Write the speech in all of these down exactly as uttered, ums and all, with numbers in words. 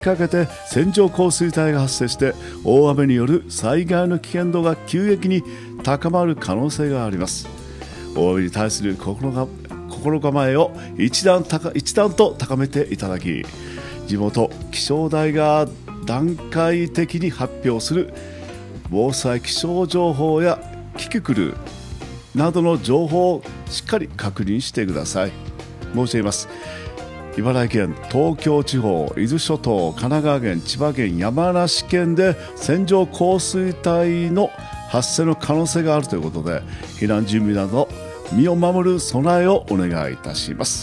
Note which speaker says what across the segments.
Speaker 1: かけて線状降水帯が発生して大雨による災害の危険度が急激に高まる可能性があります。大雨に対する心が心構えを一段高一段と高めていただき、地元気象台が段階的に発表する防災気象情報やキキクルなどの情報をしっかり確認してください。申し上げます。茨城県、東京地方、伊豆諸島、神奈川県、千葉県、山梨県で線状降水帯の発生の可能性があるということで、避難準備など身を守る備えをお願いいたします。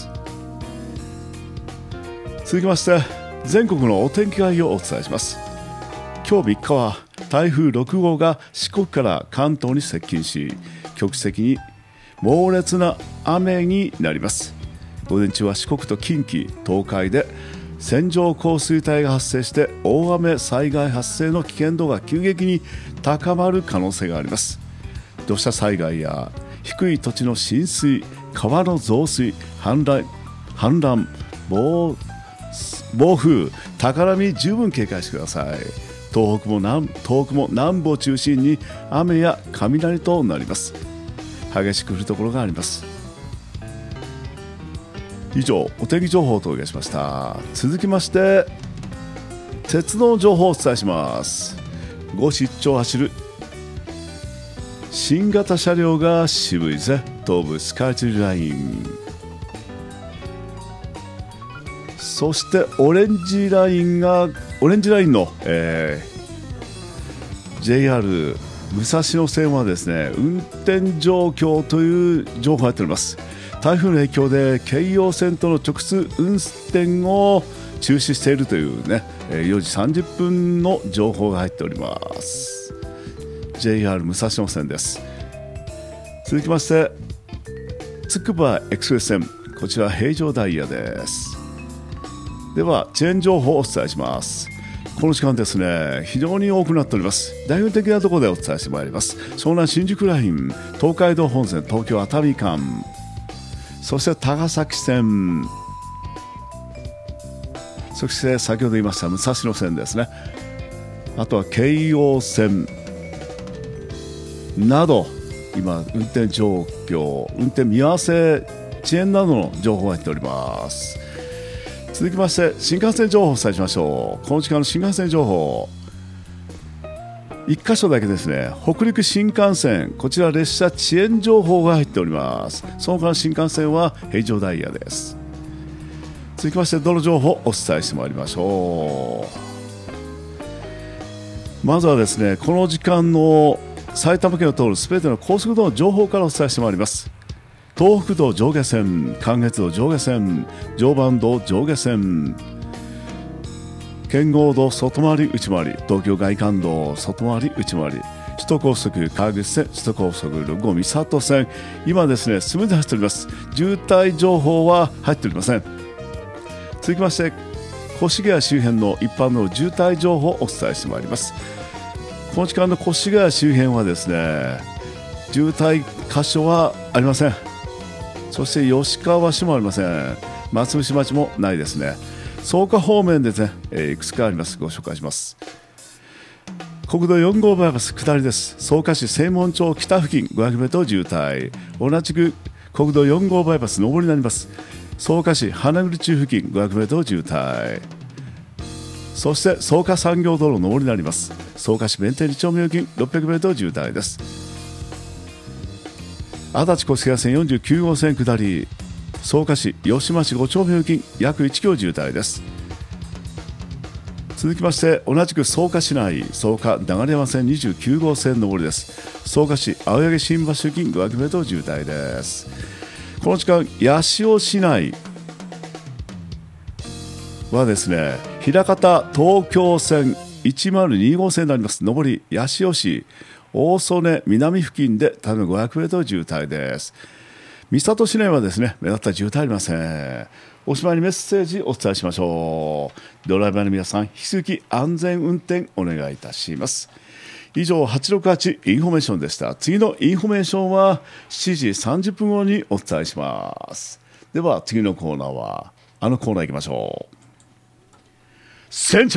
Speaker 1: 続きまして全国のお天気概要をお伝えします。今日みっかは台風ろくごうが四国から関東に接近し、局地的に猛烈な雨になります。午前中は四国と近畿、東海で線状降水帯が発生して大雨災害発生の危険度が急激に高まる可能性があります。土砂災害や低い土地の浸水、川の増水、氾濫、氾濫、暴暴風、高波に十分警戒してください。東北も南、東北も南部を中心に雨や雷となります。激しく降るところがあります。以上、お天気情報をお届けしました。続きまして鉄道情報をお伝えします。ご出張走る新型車両が渋いぜ、東武スカイツリーライン。そしてオレンジラインがオレンジラインの、えー、ジェイアール 武蔵野線はですね、運転状況という情報が入っております。台風の影響で京葉線との直通運転を中止しているというね、よじさんじゅっぷんの情報が入っております。 ジェイアール 武蔵野線です。続きましてつくばエクスプレス線、こちら平常ダイヤです。では遅延情報をお伝えします。この時間ですね、非常に多くなっております。代表的なところでお伝えしてまいります。湘南新宿ライン、東海道本線、東京熱海間、そして高崎線、そして先ほど言いました武蔵野線ですね。あとは京葉線など、今運転状況、運転見合わせ、遅延などの情報が入っております。続きまして新幹線情報をお伝えしましょう。この時間の新幹線情報、いっ箇所だけですね。北陸新幹線、こちら列車遅延情報が入っております。その他の新幹線は平常ダイヤです。続きまして道路情報をお伝えしてまいりましょう。まずはですね、この時間の埼玉県を通るすべての高速道路の情報からお伝えしてまいります。東北道上下線、関越道上下線、常磐道上下線、圏央道外回り内回り、東京外環道外回り内回り、首都高速川口線、首都高速ろくごう三郷線、今ですねスムーズに走っております。渋滞情報は入っておりません。続きまして越谷周辺の一般の渋滞情報をお伝えしてまいります。この時間の越谷周辺はですね、渋滞箇所はありません。そして吉川市もありません。松伏町もないですね。草加方面ですね、えー、いくつかあります。ご紹介します。国道よん号バイパス下りです。草加市正門町北付近 ごひゃくメートル 渋滞。同じく国道よん号バイパス上りになります。草加市花栗中付近 ごひゃくメートル 渋滞。そして草加産業道路上りになります。草加市弁天に丁目付近 ろっぴゃくメートル 渋滞です。足立越谷線よんじゅうきゅう号線下り、草加市吉町ご丁目付近約いちキロ渋滞です。続きまして同じく草加市内、草加流山線にじゅうきゅう号線上りです。草加市青柳新橋付近 ごひゃくメートル 渋滞です。この時間八潮市内はですね、枚方東京線いちまるに号線になります。上り八潮市大曽根南付近で多分ごひゃくメートル 渋滞です。三郷市内はですね、目立った渋滞ありません。おしまいにメッセージお伝えしましょう。ドライバーの皆さん、引き続き安全運転お願いいたします。以上はちろくはちインフォメーションでした。次のインフォメーションはしちじさんじゅっぷん頃にお伝えします。では次のコーナーはあのコーナー行きましょう。 戦